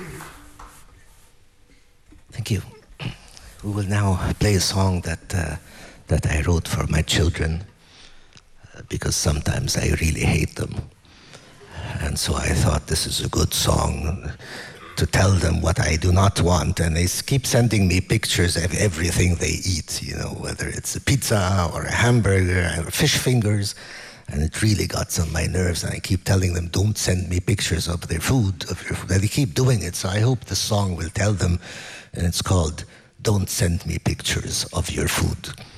Thank you. We will now play a song that I wrote for my children because sometimes I really hate them. And so I thought this is a good song to tell them what I do not want. And they keep sending me pictures of everything they eat, you know, whether it's a pizza or a hamburger or fish fingers. And it really got on my nerves. And I keep telling them, don't send me pictures of their food, And they keep doing it. So I hope the song will tell them. And it's called, Don't Send Me Pictures of Your Food.